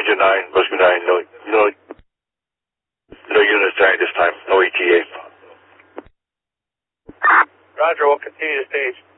engine 9, Whiskey 9, no units dying this time, no ETA. Roger, we'll continue to stage.